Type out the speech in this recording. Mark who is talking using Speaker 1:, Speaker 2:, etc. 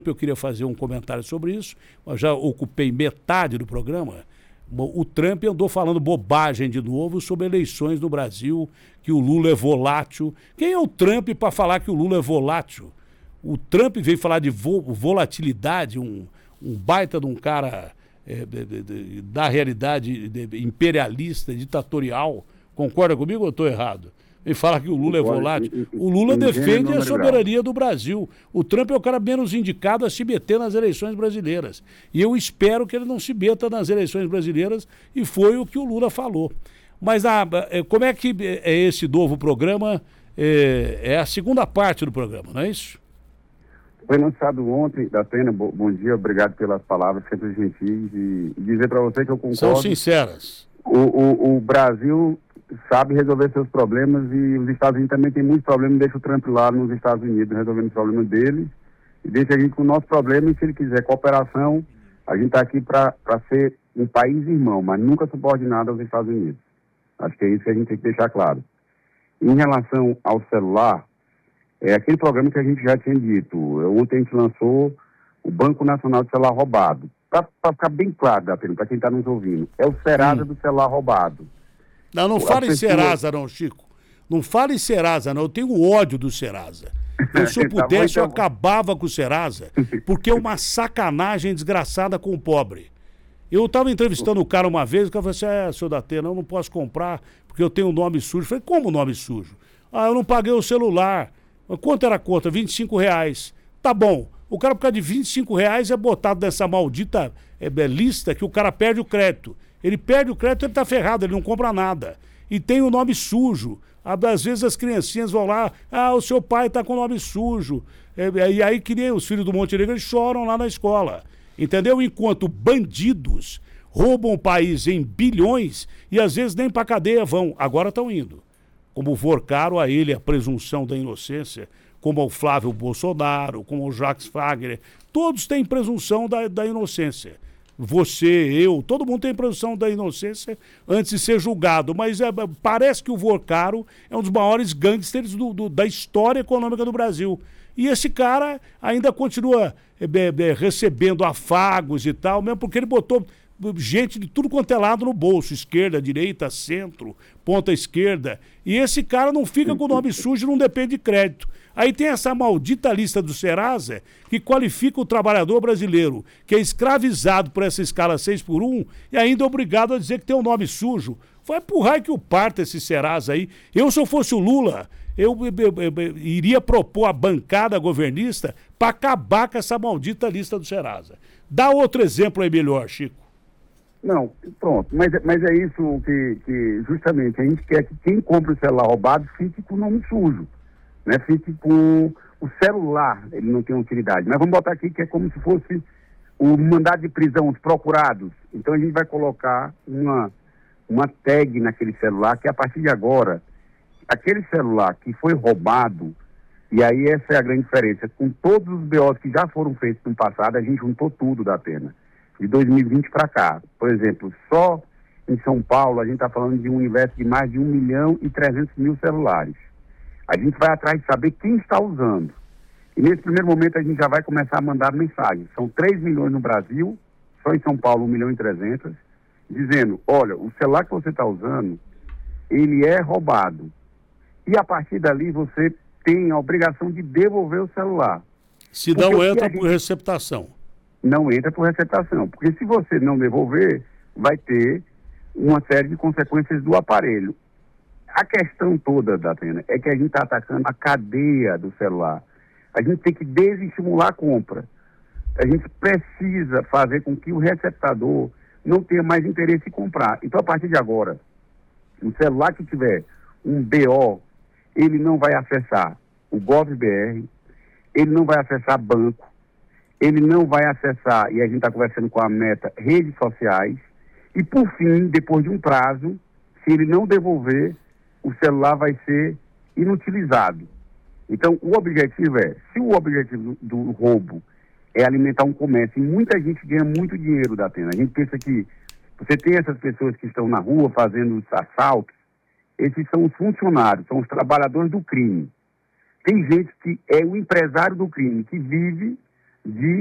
Speaker 1: Eu queria fazer um comentário sobre isso, mas já ocupei metade do programa. O Trump andou falando bobagem de novo sobre eleições no Brasil, que o Lula é volátil. Quem é o Trump para falar que o Lula é volátil? O Trump veio falar de volatilidade, um baita de um cara da realidade imperialista, ditatorial. Concorda comigo ou eu estou errado? Ele fala que o Lula é volátil. O Lula defende a soberania do Brasil. O Trump é o cara menos indicado a se meter nas eleições brasileiras. E eu espero que ele não se meta nas eleições brasileiras, e foi o que o Lula falou. Mas como é que é esse novo programa? É a segunda parte do programa, não é isso?
Speaker 2: Foi lançado ontem, Datena, bom dia, obrigado pelas palavras sempre gentis, e dizer para você que eu concordo.
Speaker 1: São sinceras.
Speaker 2: O Brasil sabe resolver seus problemas, e os Estados Unidos também tem muitos problemas. Deixa o Trump lá nos Estados Unidos resolvendo os problemas dele, e deixa a gente com o nosso problema. E se ele quiser cooperação, a gente está aqui para ser um país irmão, mas nunca subordinado aos Estados Unidos. Acho que é isso que a gente tem que deixar claro. Em relação ao celular, é aquele programa que a gente já tinha dito. Ontem a gente lançou o Banco Nacional de Celular Roubado. Para ficar bem claro, para quem está nos ouvindo, é o Serasa do celular roubado.
Speaker 1: Não fale em Serasa não, Chico. Não fale em Serasa não, eu tenho ódio do Serasa. Se eu pudesse, eu acabava com o Serasa, porque é uma sacanagem desgraçada com o pobre. Eu estava entrevistando o cara uma vez, o cara falou assim, senhor Datena, eu não posso comprar porque eu tenho um nome sujo. Eu falei, como nome sujo? Eu não paguei o celular. Quanto era a conta? R$25. Tá bom. O cara, por causa de R$25, é botado nessa maldita lista que o cara perde o crédito. Ele perde o crédito, ele tá ferrado, ele não compra nada. E tem o nome sujo. Às vezes as criancinhas vão lá, o seu pai tá com o nome sujo. E aí que nem os filhos do Monte Negro, eles choram lá na escola. Entendeu? Enquanto bandidos roubam o país em bilhões e às vezes nem pra cadeia vão. Agora estão indo. Como o Vorcaro, a ele a presunção da inocência, como o Flávio Bolsonaro, como o Jacques Wagner, todos têm presunção da inocência. Você, eu, todo mundo tem presunção da inocência antes de ser julgado, mas parece que o Vorcaro é um dos maiores gangsters da história econômica do Brasil. E esse cara ainda continua recebendo afagos e tal, mesmo porque ele botou gente de tudo quanto é lado no bolso, esquerda, direita, centro, ponta esquerda. E esse cara não fica com o nome sujo, não depende de crédito. Aí tem essa maldita lista do Serasa que qualifica o trabalhador brasileiro, que é escravizado por essa escala 6x1 e ainda é obrigado a dizer que tem um nome sujo. Vai pro raio que o parta esse Serasa aí. Se eu fosse o Lula, eu iria propor a bancada governista para acabar com essa maldita lista do Serasa. Dá outro exemplo aí melhor, Chico.
Speaker 2: Não, pronto, mas é isso que justamente a gente quer que quem compra o celular roubado fique com o nome sujo, né? Fique com o celular, ele não tem utilidade. Mas vamos botar aqui que é como se fosse o mandado de prisão, os procurados. Então a gente vai colocar uma tag naquele celular que a partir de agora, aquele celular que foi roubado, e aí essa é a grande diferença, com todos os BOs que já foram feitos no passado, a gente juntou tudo da pena. De 2020 para cá. Por exemplo, só em São Paulo a gente está falando de um universo de mais de 1.300.000 celulares. A gente vai atrás de saber quem está usando. E nesse primeiro momento a gente já vai começar a mandar mensagens. São 3 milhões no Brasil, só em São Paulo 1.300.000, dizendo, olha, o celular que você está usando, ele é roubado. E a partir dali você tem a obrigação de devolver o celular.
Speaker 1: Se não entra por receptação.
Speaker 2: Não entra por receptação, porque se você não devolver, vai ter uma série de consequências do aparelho. A questão toda, Datena, é que a gente está atacando a cadeia do celular. A gente tem que desestimular a compra. A gente precisa fazer com que o receptador não tenha mais interesse em comprar. Então, a partir de agora, o celular que tiver um BO, ele não vai acessar o GovBR, ele não vai acessar banco, ele não vai acessar, e a gente está conversando com a Meta, redes sociais, e por fim, depois de um prazo, se ele não devolver, o celular vai ser inutilizado. Então, o objetivo se o objetivo do roubo é alimentar um comércio, e muita gente ganha muito dinheiro da pena. A gente pensa que você tem essas pessoas que estão na rua fazendo os assaltos, esses são os funcionários, são os trabalhadores do crime. Tem gente que é o empresário do crime, que vive de